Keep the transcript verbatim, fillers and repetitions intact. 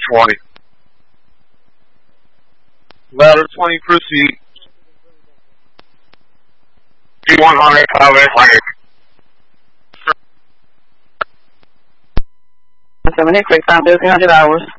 twenty. Ladder twenty, proceed. P one hundred, Highway Atlantic. seven eight six, time three hundred hours.